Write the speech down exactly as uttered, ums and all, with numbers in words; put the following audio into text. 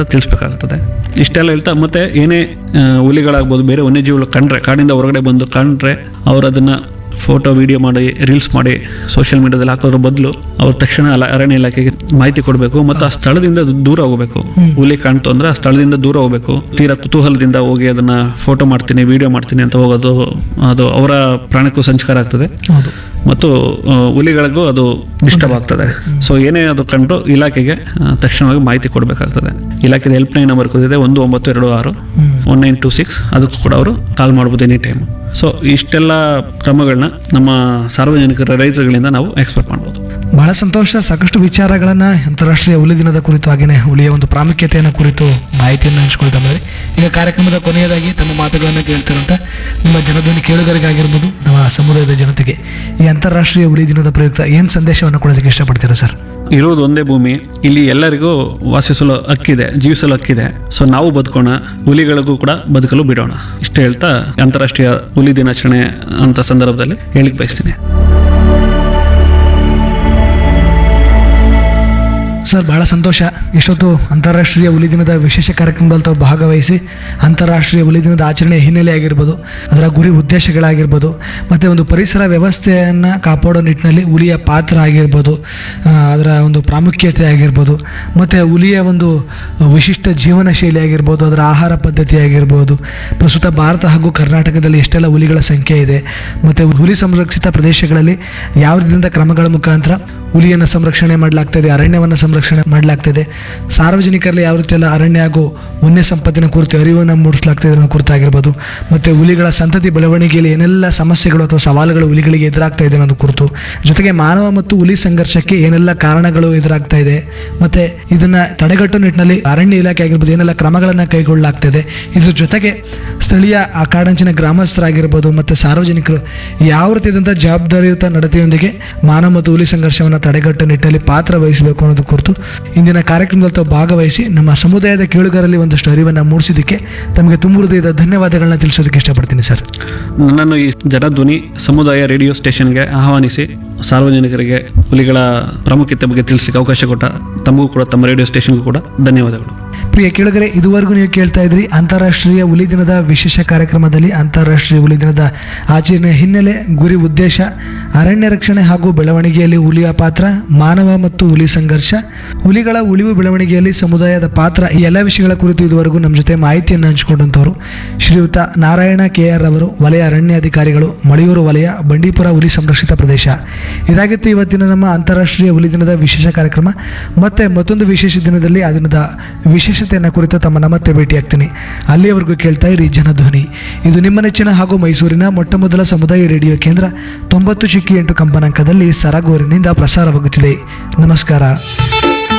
ಅಂತ ತಿಳಿಸ್ಬೇಕಾಗ್ತದೆ. ಇಷ್ಟೆಲ್ಲ ಹೇಳ್ತಾ ಮತ್ತೆ ಏನೇ ಆ, ಹುಲಿಗಳಾಗ್ಬೋದು, ಬೇರೆ ವನ್ಯಜೀವಿಗಳು ಕಂಡ್ರೆ, ಕಾಡಿಂದ ಹೊರಗಡೆ ಬಂದು ಕಂಡ್ರೆ ಅವ್ರು ಅದನ್ನು ಫೋಟೋ ವಿಡಿಯೋ ಮಾಡಿ ರೀಲ್ಸ್ ಮಾಡಿ ಸೋಷಿಯಲ್ ಮೀಡಿಯಾದಲ್ಲಿ ಹಾಕೋದ್ರ ಬದಲು ಅವ್ರು ತಕ್ಷಣ ಅಲ ಅರಣ್ಯ ಇಲಾಖೆಗೆ ಮಾಹಿತಿ ಕೊಡಬೇಕು ಮತ್ತು ಆ ಸ್ಥಳದಿಂದ ದೂರ ಹೋಗಬೇಕು. ಹುಲಿ ಕಾಣ್ತು ಅಂದ್ರೆ ಆ ಸ್ಥಳದಿಂದ ದೂರ ಹೋಗಬೇಕು. ತೀರಾ ಕುತೂಹಲದಿಂದ ಹೋಗಿ ಅದನ್ನ ಫೋಟೋ ಮಾಡ್ತೀನಿ, ವಿಡಿಯೋ ಮಾಡ್ತೀನಿ ಅಂತ ಹೋಗೋದು ಅದು ಅವರ ಪ್ರಾಣಕ್ಕೂ ಸಂಚಕಾರ ಆಗ್ತದೆ ಮತ್ತು ಆ, ಹುಲಿಗಳಿಗೂ ಅದು ಡಿಸ್ಟರ್ಬ್ ಆಗ್ತದೆ. ಸೊ ಏನೇ ಅದು ಕಂಡು ಇಲಾಖೆಗೆ ಆ, ತಕ್ಷಣವಾಗಿ ಮಾಹಿತಿ ಕೊಡಬೇಕಾಗ್ತದೆ. ಇಲಾಖೆದ ಹೆಲ್ಪ್ ಲೈನ್ ನಂಬರ್ ಕೊಟ್ಟಿದೆ ಒಂದು ಒಂಬತ್ತು ಎರಡು ಆರು ಒನ್ ನೈನ್ ಟೂ ಸಿಕ್ಸ್, ಅದಕ್ಕೂ ಕೂಡ ಅವರು ಕಾಲ್ ಮಾಡ್ಬೋದು ಎನಿ ಟೈಮ್. ಸೊ ಇಷ್ಟೆಲ್ಲ ಕ್ರಮಗಳನ್ನ ನಮ್ಮ ಸಾರ್ವಜನಿಕರ ರೈತರುಗಳಿಂದ ನಾವು ಎಕ್ಸ್ಪೆಕ್ಟ್ ಮಾಡ್ಬೋದು. ಬಹಳ ಸಂತೋಷ. ಸಾಕಷ್ಟು ವಿಚಾರಗಳನ್ನು ಅಂತಾರಾಷ್ಟ್ರೀಯ ಹುಲಿ ದಿನದ ಕುರಿತು ಹಾಗೆಯೇ ಹುಲಿಯ ಒಂದು ಪ್ರಾಮುಖ್ಯತೆಯನ್ನು ಕುರಿತು ಮಾಹಿತಿಯನ್ನು ಹಂಚ್ಕೊಳ್ತಾ ಬಂದರೆ, ಈಗ ಕಾರ್ಯಕ್ರಮದ ಕೊನೆಯದಾಗಿ ತಮ್ಮ ಮಾತುಗಳನ್ನು ಕೇಳ್ತಿರುವಂಥ ನಿಮ್ಮ ಜನಧ್ವನಿ ಕೇಳುಗರಿಗಾಗಿರ್ಬೋದು, ನಮ್ಮ ಸಮುದಾಯದ ಜನತೆಗೆ ಈ ಅಂತಾರಾಷ್ಟ್ರೀಯ ಹುಲಿ ದಿನದ ಪ್ರಯುಕ್ತ ಏನು ಸಂದೇಶವನ್ನು ಕೊಡೋದಕ್ಕೆ ಇಷ್ಟಪಡ್ತೀರಾ ಸರ್? ಇರೋದು ಒಂದೇ ಭೂಮಿ, ಇಲ್ಲಿ ಎಲ್ಲರಿಗೂ ವಾಸಿಸಲು ಹಕ್ಕಿದೆ, ಜೀವಿಸಲು ಹಕ್ಕಿದೆ. ಸೊ ನಾವು ಬದುಕೋಣ, ಹುಲಿಗಳಿಗೂ ಕೂಡ ಬದುಕಲು ಬಿಡೋಣ. ಇಷ್ಟು ಹೇಳ್ತಾ ಅಂತಾರಾಷ್ಟ್ರೀಯ ಹುಲಿ ದಿನಾಚರಣೆ ಅಂತ ಸಂದರ್ಭದಲ್ಲಿ ಹೇಳಿಕ್ ಬಯಸ್ತೀನಿ. ಸರ್, ಬಹಳ ಸಂತೋಷ. ಇಷ್ಟೊತ್ತು ಅಂತಾರಾಷ್ಟ್ರೀಯ ಹುಲಿ ದಿನದ ವಿಶೇಷ ಕಾರ್ಯಕ್ರಮದಲ್ಲಿ ತಾವು ಭಾಗವಹಿಸಿ ಅಂತಾರಾಷ್ಟ್ರೀಯ ಹುಲಿ ದಿನದ ಆಚರಣೆ ಹಿನ್ನೆಲೆ ಆಗಿರ್ಬೋದು, ಅದರ ಗುರಿ ಉದ್ದೇಶಗಳಾಗಿರ್ಬೋದು, ಮತ್ತು ಒಂದು ಪರಿಸರ ವ್ಯವಸ್ಥೆಯನ್ನು ಕಾಪಾಡೋ ನಿಟ್ಟಿನಲ್ಲಿ ಹುಲಿಯ ಪಾತ್ರ ಆಗಿರ್ಬೋದು, ಅದರ ಒಂದು ಪ್ರಾಮುಖ್ಯತೆ ಆಗಿರ್ಬೋದು, ಮತ್ತು ಹುಲಿಯ ಒಂದು ವಿಶಿಷ್ಟ ಜೀವನ ಶೈಲಿ ಆಗಿರ್ಬೋದು, ಅದರ ಆಹಾರ ಪದ್ಧತಿ ಆಗಿರ್ಬೋದು, ಪ್ರಸ್ತುತ ಭಾರತ ಹಾಗೂ ಕರ್ನಾಟಕದಲ್ಲಿ ಎಷ್ಟೆಲ್ಲ ಹುಲಿಗಳ ಸಂಖ್ಯೆ ಇದೆ, ಮತ್ತು ಹುಲಿ ಸಂರಕ್ಷಿತ ಪ್ರದೇಶಗಳಲ್ಲಿ ಯಾವ ರೀತಿಯಿಂದ ಕ್ರಮಗಳ ಮುಖಾಂತರ ಹುಲಿಯನ್ನು ಸಂರಕ್ಷಣೆ ಮಾಡಲಾಗ್ತದೆ, ಅರಣ್ಯವನ್ನು ಸಂರಕ್ಷಣೆ ಮಾಡಲಾಗ್ತದೆ, ಸಾರ್ವಜನಿಕರಲ್ಲಿ ಯಾವ ರೀತಿಯೆಲ್ಲ ಅರಣ್ಯ ಹಾಗೂ ವನ್ಯ ಸಂಪತ್ತಿನ ಕುರಿತು ಅರಿವನ್ನು ಮೂಡಿಸಲಾಗ್ತದೆ ಅನ್ನೋ ಕುರಿತಾಗಿರ್ಬೋದು, ಮತ್ತು ಹುಲಿಗಳ ಸಂತತಿ ಬೆಳವಣಿಗೆಯಲ್ಲಿ ಏನೆಲ್ಲ ಸಮಸ್ಯೆಗಳು ಅಥವಾ ಸವಾಲುಗಳು ಹುಲಿಗಳಿಗೆ ಎದುರಾಗ್ತಾ ಇದೆ ಅನ್ನೋದು ಕುರಿತು, ಜೊತೆಗೆ ಮಾನವ ಮತ್ತು ಹುಲಿ ಸಂಘರ್ಷಕ್ಕೆ ಏನೆಲ್ಲ ಕಾರಣಗಳು ಎದುರಾಗ್ತಾ ಇದೆ, ಮತ್ತು ಇದನ್ನು ತಡೆಗಟ್ಟುವ ನಿಟ್ಟಿನಲ್ಲಿ ಅರಣ್ಯ ಇಲಾಖೆ ಆಗಿರ್ಬೋದು ಏನೆಲ್ಲ ಕ್ರಮಗಳನ್ನು ಕೈಗೊಳ್ಳಲಾಗ್ತದೆ, ಇದ್ರ ಜೊತೆಗೆ ಸ್ಥಳೀಯ ಆ ಕಾಡಂಚಿನ ಗ್ರಾಮಸ್ಥರಾಗಿರ್ಬೋದು ಮತ್ತು ಸಾರ್ವಜನಿಕರು ಯಾವ ರೀತಿಯಾದಂಥ ಜವಾಬ್ದಾರಿಯುತ ನಡತೆಯೊಂದಿಗೆ ಮಾನವ ಮತ್ತು ಹುಲಿ ಸಂಘರ್ಷವನ್ನು ತಡೆಗಟ್ಟುವ ನಿಟ್ಟಿನಲ್ಲಿ ಪಾತ್ರ ವಹಿಸಬೇಕು ಅನ್ನೋದು ಕುರಿತು ಇಂದಿನ ಕಾರ್ಯಕ್ರಮದಲ್ಲಿ ತಾವು ಭಾಗವಹಿಸಿ ನಮ್ಮ ಸಮುದಾಯದ ಕೇಳುಗರಲ್ಲಿ ಒಂದಷ್ಟು ಅರಿವನ್ನು ಮೂಡಿಸಿದ್ದಕ್ಕೆ ತಮಗೆ ತುಂಬ ಹೃದಯದ ಧನ್ಯವಾದಗಳನ್ನ ತಿಳಿಸೋದಕ್ಕೆ ಇಷ್ಟಪಡ್ತೀನಿ ಸರ್. ನನ್ನನ್ನು ಈ ಜನಧ್ವನಿ ಸಮುದಾಯ ರೇಡಿಯೋ ಸ್ಟೇಷನ್ಗೆ ಆಹ್ವಾನಿಸಿ ಸಾರ್ವಜನಿಕರಿಗೆ ಹುಲಿಗಳ ಪ್ರಾಮುಖ್ಯತೆ ಬಗ್ಗೆ ತಿಳಿಸಲಿಕ್ಕೆ ಅವಕಾಶ ಕೊಟ್ಟ ತಮಗೂ ಕೂಡ, ತಮ್ಮ ರೇಡಿಯೋ ಸ್ಟೇಷನ್ಗೂ ಕೂಡ ಧನ್ಯವಾದಗಳು. ಪ್ರಿಯ ಕೇಳುಗರೆ, ಇದುವರೆಗೂ ನೀವು ಕೇಳ್ತಾ ಇದ್ರಿ ಅಂತಾರಾಷ್ಟ್ರೀಯ ಹುಲಿ ದಿನದ ವಿಶೇಷ ಕಾರ್ಯಕ್ರಮದಲ್ಲಿ ಅಂತಾರಾಷ್ಟ್ರೀಯ ಹುಲಿ ದಿನದ ಆಚರಣೆ ಹಿನ್ನೆಲೆ, ಗುರಿ ಉದ್ದೇಶ, ಅರಣ್ಯ ರಕ್ಷಣೆ ಹಾಗೂ ಬೆಳವಣಿಗೆಯಲ್ಲಿ ಹುಲಿಯ ಪಾತ್ರ, ಮಾನವ ಮತ್ತು ಹುಲಿ ಸಂಘರ್ಷ, ಹುಲಿಗಳ ಉಳಿವು ಬೆಳವಣಿಗೆಯಲ್ಲಿ ಸಮುದಾಯದ ಪಾತ್ರ, ಈ ಎಲ್ಲ ವಿಷಯಗಳ ಕುರಿತು ಇದುವರೆಗೂ ನಮ್ಮ ಜೊತೆ ಮಾಹಿತಿಯನ್ನು ಹಂಚಿಕೊಂಡಂಥವರು ಶ್ರೀಯುತ ನಾರಾಯಣ ಕೆ ಆರ್ ಅವರು, ವಲಯ ಅರಣ್ಯಾಧಿಕಾರಿಗಳು, ಮಳೆಯೂರು ವಲಯ, ಬಂಡೀಪುರ ಹುಲಿ ಸಂರಕ್ಷಿತ ಪ್ರದೇಶ. ಇದಾಗಿತ್ತು ಇವತ್ತಿನ ನಮ್ಮ ಅಂತಾರಾಷ್ಟ್ರೀಯ ಹುಲಿ ದಿನದ ವಿಶೇಷ ಕಾರ್ಯಕ್ರಮ. ಮತ್ತೆ ಮತ್ತೊಂದು ವಿಶೇಷ ದಿನದಲ್ಲಿ ಆ ದಿನದ ವಿಶೇಷತೆಯನ್ನು ಕುರಿತು ತಮ್ಮನ್ನು ಮತ್ತೆ ಭೇಟಿಯಾಗ್ತೀನಿ. ಅಲ್ಲಿಯವರೆಗೂ ಕೇಳ್ತಾ ಇರಿ ಜನಧ್ವನಿ. ಇದು ನಿಮ್ಮ ನೆಚ್ಚಿನ ಹಾಗೂ ಮೈಸೂರಿನ ಮೊಟ್ಟ ಮೊದಲ ಸಮುದಾಯ ರೇಡಿಯೋ ಕೇಂದ್ರ ತೊಂಬತ್ತು ಚಿಕ್ಕಿ ಎಂಟು ಕಂಪನಾಂಕದಲ್ಲಿ ಸರಗೂರಿನಿಂದ ಪ್ರಸಾರವಾಗುತ್ತಿದೆ. ನಮಸ್ಕಾರ.